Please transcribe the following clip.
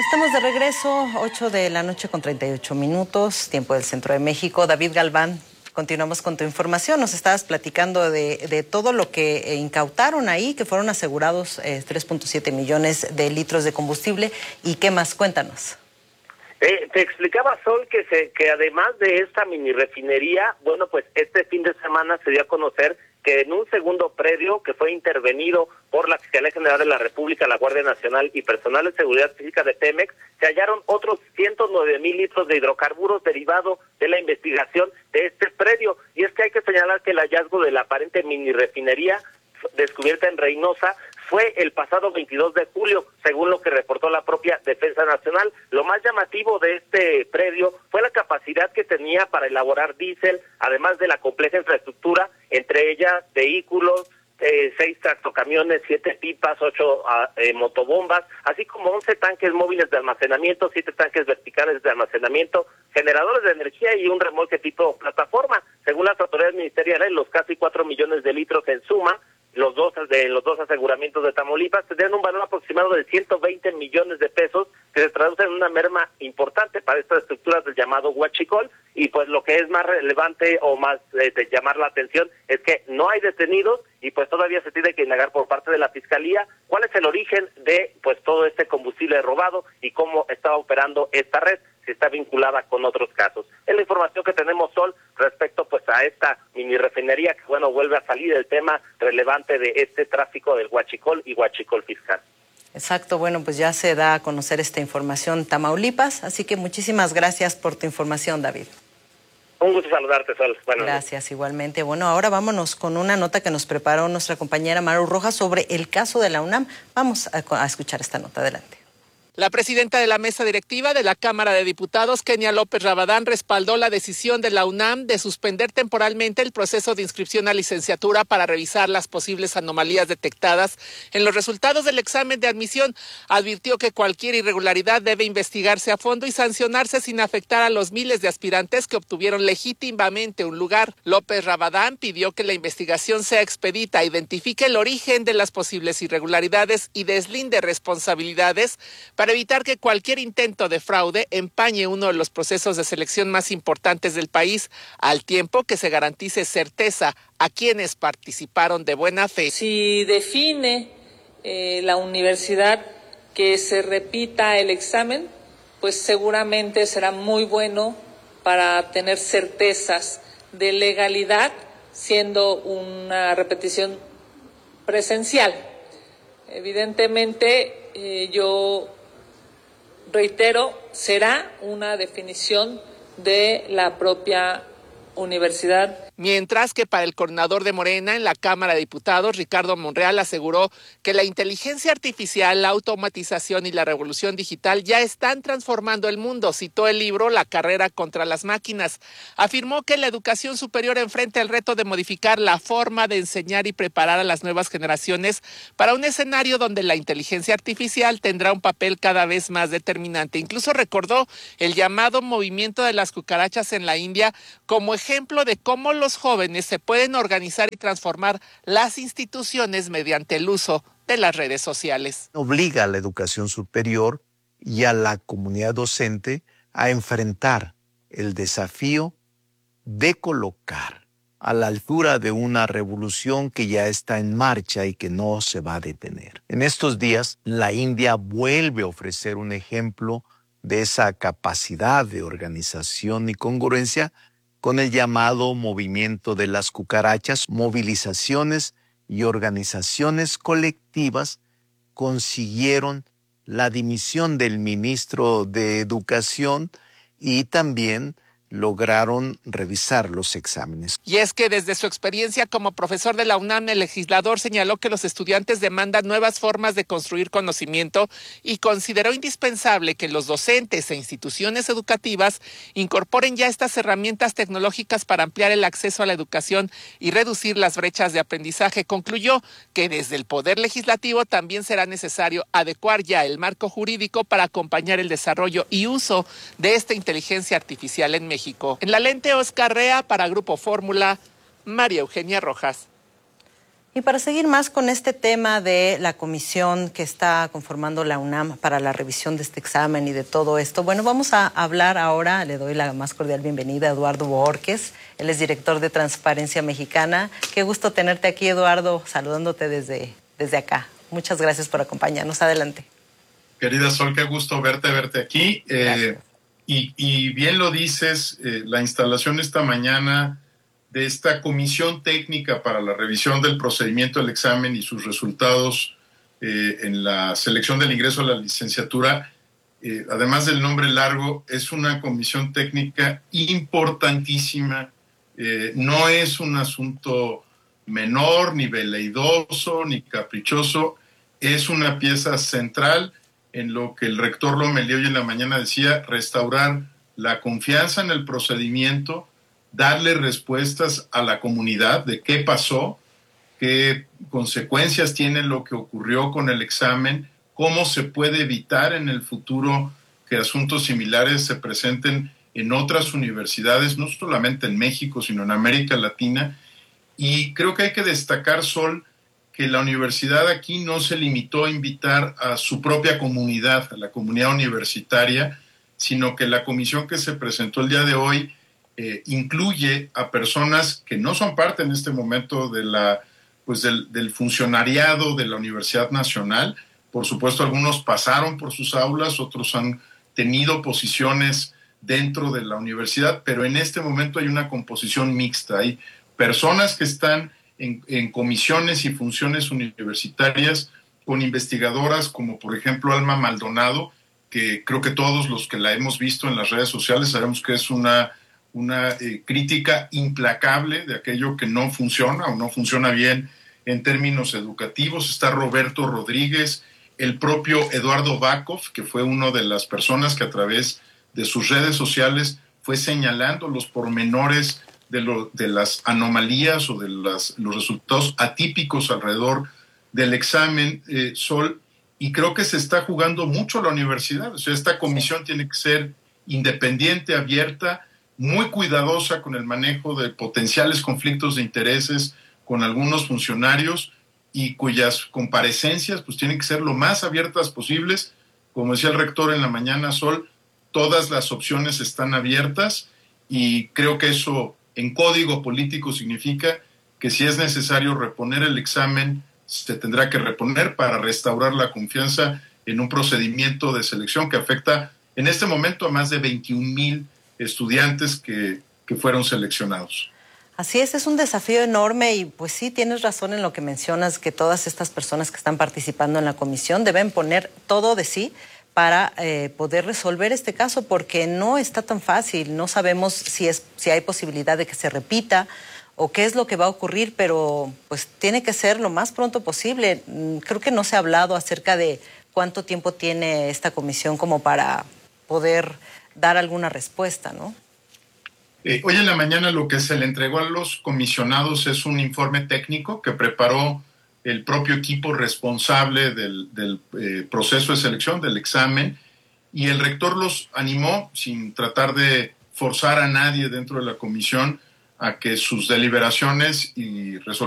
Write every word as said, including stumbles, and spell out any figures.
Estamos de regreso, ocho de la noche con treinta y ocho minutos, tiempo del Centro de México. David Galván, continuamos con tu información. Nos estabas platicando de, de todo lo que incautaron ahí, que fueron asegurados eh, tres punto siete millones de litros de combustible. ¿Y qué más? Cuéntanos. Eh, te explicaba, Sol, que, se, que además de esta mini refinería, bueno, pues este fin de semana se dio a conocer que en un segundo predio que fue intervenido por la Fiscalía General de la República, la Guardia Nacional y personal de seguridad física de Pemex, se hallaron otros ciento nueve mil litros de hidrocarburos derivado de la investigación de este predio. Y es que hay que señalar que el hallazgo de la aparente mini refinería descubierta en Reynosa fue el pasado veintidós de julio, según lo que reportó la propia Defensa Nacional. Lo más llamativo de este predio fue la capacidad que tenía para elaborar diésel, además de la compleja infraestructura, entre ellas vehículos, eh, seis tractocamiones, siete pipas, ocho eh, motobombas, así como once tanques móviles de almacenamiento, siete tanques verticales de almacenamiento, generadores de energía y un remolque tipo plataforma. Según las autoridades ministeriales, los casi cuatro millones de litros en suma, los dos de los dos aseguramientos de Tamaulipas tendrían un valor aproximado de ciento veinte millones de pesos, que se traduce en una merma importante para estas estructuras del llamado huachicol. Y pues lo que es más relevante o más eh, de llamar la atención es que no hay detenidos y pues todavía se tiene que indagar por parte de la Fiscalía cuál es el origen de pues todo este combustible robado y cómo estaba operando esta red, si está vinculada con otros casos. Es la información que tenemos, Sol, respecto pues a esta mini refinería que bueno vuelve a salir el tema relevante de este tráfico del huachicol y huachicol fiscal. Exacto, bueno, pues ya se da a conocer esta información Tamaulipas, así que muchísimas gracias por tu información, David. Un gusto saludarte, Sol. Bueno, gracias, igualmente. Bueno, ahora vámonos con una nota que nos preparó nuestra compañera Maru Rojas sobre el caso de la UNAM. Vamos a, a escuchar esta nota, adelante. La presidenta de la mesa directiva de la Cámara de Diputados, Kenia López Rabadán, respaldó la decisión de la UNAM de suspender temporalmente el proceso de inscripción a licenciatura para revisar las posibles anomalías detectadas en los resultados del examen de admisión. Advirtió que cualquier irregularidad debe investigarse a fondo y sancionarse sin afectar a los miles de aspirantes que obtuvieron legítimamente un lugar. López Rabadán pidió que la investigación sea expedita, identifique el origen de las posibles irregularidades y deslinde responsabilidades para para evitar que cualquier intento de fraude empañe uno de los procesos de selección más importantes del país, al tiempo que se garantice certeza a quienes participaron de buena fe. Si define eh, la universidad que se repita el examen, pues seguramente será muy bueno para tener certezas de legalidad, siendo una repetición presencial. Evidentemente, eh, yo reitero, será una definición de la propia universidad. Mientras que para el coordinador de Morena en la Cámara de Diputados, Ricardo Monreal, aseguró que la inteligencia artificial, la automatización y la revolución digital ya están transformando el mundo. Citó el libro La carrera contra las máquinas. Afirmó que la educación superior enfrenta el reto de modificar la forma de enseñar y preparar a las nuevas generaciones para un escenario donde la inteligencia artificial tendrá un papel cada vez más determinante. Incluso recordó el llamado movimiento de las cucarachas en la India como ejemplo de cómo los Los jóvenes se pueden organizar y transformar las instituciones mediante el uso de las redes sociales. Obliga a la educación superior y a la comunidad docente a enfrentar el desafío de colocar a la altura de una revolución que ya está en marcha y que no se va a detener. En estos días, la India vuelve a ofrecer un ejemplo de esa capacidad de organización y congruencia con el llamado movimiento de las cucarachas. Movilizaciones y organizaciones colectivas consiguieron la dimisión del ministro de Educación y también lograron revisar los exámenes. Y es que desde su experiencia como profesor de la UNAM, el legislador señaló que los estudiantes demandan nuevas formas de construir conocimiento y consideró indispensable que los docentes e instituciones educativas incorporen ya estas herramientas tecnológicas para ampliar el acceso a la educación y reducir las brechas de aprendizaje. Concluyó que desde el Poder Legislativo también será necesario adecuar ya el marco jurídico para acompañar el desarrollo y uso de esta inteligencia artificial en México. En la lente, Oscar Rea, para Grupo Fórmula, María Eugenia Rojas. Y para seguir más con este tema de la comisión que está conformando la UNAM para la revisión de este examen y de todo esto, bueno, vamos a hablar ahora, le doy la más cordial bienvenida a Eduardo Bohórquez, él es director de Transparencia Mexicana. Qué gusto tenerte aquí, Eduardo, saludándote desde, desde acá. Muchas gracias por acompañarnos. Adelante. Querida Sol, qué gusto verte, verte aquí. Eh, y, y bien lo dices, eh, la instalación esta mañana de esta comisión técnica para la revisión del procedimiento del examen y sus resultados eh, en la selección del ingreso a la licenciatura, eh, además del nombre largo, es una comisión técnica importantísima. Eh, no es un asunto menor, ni veleidoso, ni caprichoso. Es una pieza central en lo que el rector Lomelí hoy en la mañana decía: restaurar la confianza en el procedimiento, darle respuestas a la comunidad de qué pasó, qué consecuencias tiene lo que ocurrió con el examen, cómo se puede evitar en el futuro que asuntos similares se presenten en otras universidades, no solamente en México, sino en América Latina. Y creo que hay que destacar, Sol, que la universidad aquí no se limitó a invitar a su propia comunidad, a la comunidad universitaria, sino que la comisión que se presentó el día de hoy eh, incluye a personas que no son parte en este momento de la, pues del, del funcionariado de la Universidad Nacional. Por supuesto, algunos pasaron por sus aulas, otros han tenido posiciones dentro de la universidad, pero en este momento hay una composición mixta. Hay personas que están en, en comisiones y funciones universitarias con investigadoras como, por ejemplo, Alma Maldonado, que creo que todos los que la hemos visto en las redes sociales sabemos que es una, una eh, crítica implacable de aquello que no funciona o no funciona bien en términos educativos. Está Roberto Rodríguez, el propio Eduardo Bakov, que fue una de las personas que a través de sus redes sociales fue señalando los pormenores de, lo, de las anomalías o de las, los resultados atípicos alrededor del examen, eh, Sol, y creo que se está jugando mucho la universidad. O sea, esta comisión tiene que ser independiente, abierta, muy cuidadosa con el manejo de potenciales conflictos de intereses con algunos funcionarios y cuyas comparecencias pues tienen que ser lo más abiertas posibles. Como decía el rector en la mañana, Sol, todas las opciones están abiertas y creo que eso en código político significa que si es necesario reponer el examen, se tendrá que reponer para restaurar la confianza en un procedimiento de selección que afecta en este momento a más de veintiún mil estudiantes que, que fueron seleccionados. Así es, es un desafío enorme y pues sí, tienes razón en lo que mencionas, que todas estas personas que están participando en la comisión deben poner todo de sí para eh, poder resolver este caso, porque no está tan fácil. No sabemos si, es, si hay posibilidad de que se repita o qué es lo que va a ocurrir, pero pues tiene que ser lo más pronto posible. Creo que no se ha hablado acerca de cuánto tiempo tiene esta comisión como para poder dar alguna respuesta, ¿no? Eh, hoy en la mañana lo que se le entregó a los comisionados es un informe técnico que preparó el propio equipo responsable del, del eh, proceso de selección, del examen, y el rector los animó, sin tratar de forzar a nadie dentro de la comisión, a que sus deliberaciones y resoluciones